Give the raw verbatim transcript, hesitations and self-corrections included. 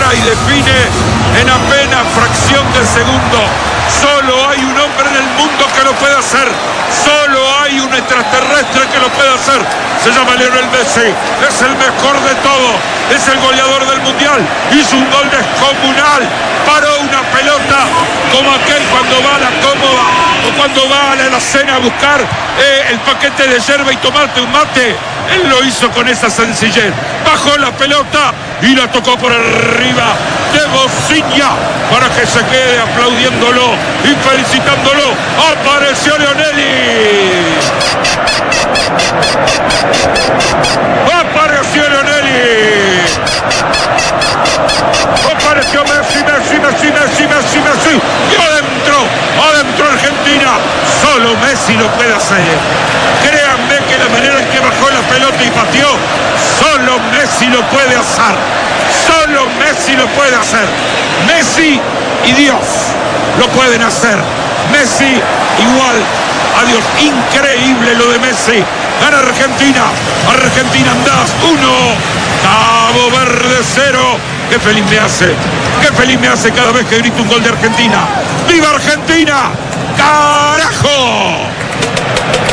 y define en apenas fracción de segundo. Solo hay un hombre en el mundo que lo puede hacer. Solo hay un extraterrestre que lo puede hacer. Se llama Lionel Messi. Es el mejor de todo. Es el goleador del mundial. Hizo un gol descomunal. Paró una pelota como aquel cuando va a la cómoda o cuando va a la alacena a buscar eh, el paquete de yerba y tomarte un mate. Él lo hizo con esa sencillez. Bajó la pelota y la tocó por arriba de Bociña para que se quede aplaudiéndolo y felicitándolo. Apareció Lionelli. Apareció Lionelli. Apareció Messi, Messi, Messi, Messi, Messi, Messi. Y adentro, adentro Argentina. Solo Messi lo puede hacer. Créanme que la manera en que bajó la pelota y pateó, solo Messi lo puede hacer. Solo Messi lo puede hacer. Messi y Dios lo pueden hacer. Messi igual a Dios. Increíble lo de Messi. Gana Argentina. Argentina andás uno. Cabo Verde cero. Qué feliz me hace. Qué feliz me hace cada vez que grito un gol de Argentina. ¡Viva Argentina! ¡Carajo!